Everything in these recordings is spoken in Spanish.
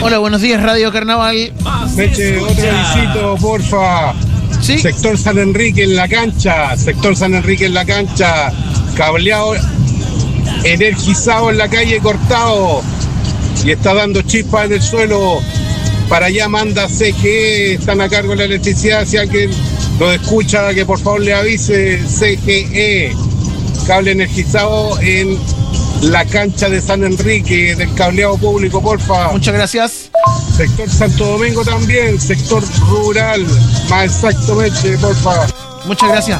Hola, buenos días, Radio Carnaval. Meche, otro visito, porfa. Sí. Sector San Enrique en la cancha. Sector San Enrique en la cancha. Cableado, energizado en la calle, cortado. Y está dando chispas en el suelo. Para allá manda CGE. Están a cargo de la electricidad. Si alguien lo escucha, que por favor le avise. CGE. Cable energizado en la cancha de San Enrique, del cableado público, porfa. Muchas gracias. Sector Santo Domingo también, sector rural, más exactamente, porfa. Muchas gracias.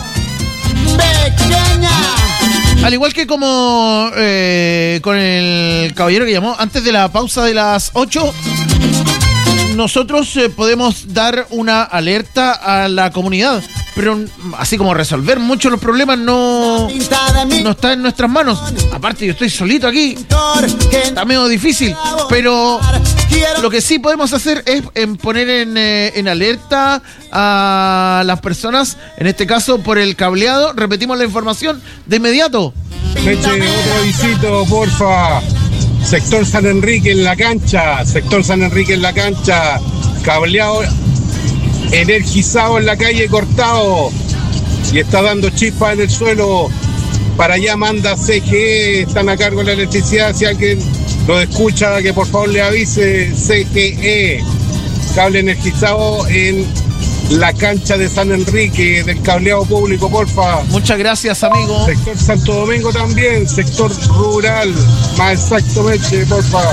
Al igual que como con el caballero que llamó antes de la pausa de las 8, nosotros podemos dar una alerta a la comunidad. Pero así como resolver muchos los problemas no está en nuestras manos. Aparte, yo estoy solito aquí. Está medio difícil. Pero lo que sí podemos hacer es poner en alerta a las personas, en este caso por el cableado. Repetimos la información de inmediato. Meche, otro visito, porfa. Sector San Enrique en la cancha. Sector San Enrique en la cancha. Cableado, energizado en la calle, cortado. Y está dando chispas en el suelo. Para allá manda CGE. Están a cargo de la electricidad. Si alguien lo escucha, que por favor le avise. CGE. Cable energizado en la cancha de San Enrique, del cableado público, porfa. Muchas gracias, amigo. Sector Santo Domingo también, sector rural, más exactamente, porfa.